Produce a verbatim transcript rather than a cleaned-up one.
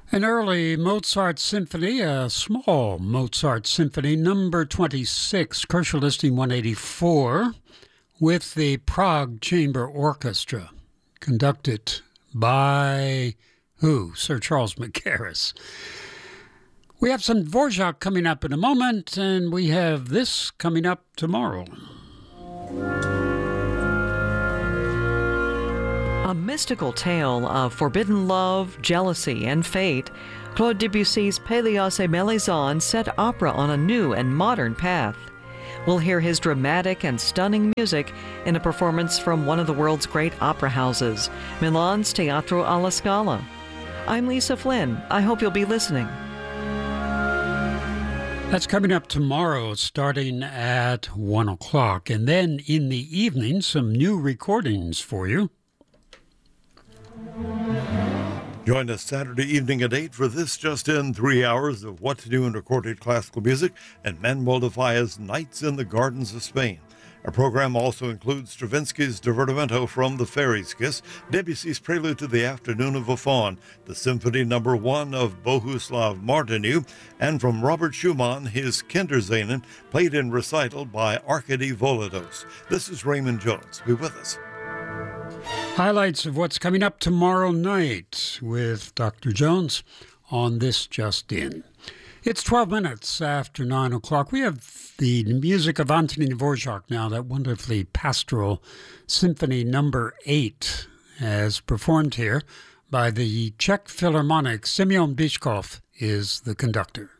An early Mozart symphony, a small Mozart symphony, number twenty-six, Koeshel listing one eighty-four, with the Prague Chamber Orchestra, conducted by who? Sir Charles Mackerras. We have some Dvorak coming up in a moment, and we have this coming up tomorrow. A mystical tale of forbidden love, jealousy, and fate, Claude Debussy's Pélias et Mélisande set opera on a new and modern path. We'll hear his dramatic and stunning music in a performance from one of the world's great opera houses, Milan's Teatro alla Scala. I'm Lisa Flynn. I hope you'll be listening. That's coming up tomorrow, starting at one o'clock. And then in the evening, some new recordings for you. Join us Saturday evening at eight for this just in three hours of what's new in recorded classical music and Manuel de Falla's Nights in the Gardens of Spain. Our program also includes Stravinsky's Divertimento from the Fairy's Kiss, Debussy's Prelude to the Afternoon of a Faun, the Symphony Number One of Bohuslav Martinu, and from Robert Schumann, his Kinderscenen, played in recital by Arkady Volodos. This is Raymond Jones. Be with us. Highlights of what's coming up tomorrow night with Doctor Jones on This Just In. It's twelve minutes after nine o'clock. We have the music of Antonin Dvorak now, that wonderfully pastoral Symphony Number Eight, as performed here by the Czech Philharmonic. Semyon Bychkov is the conductor.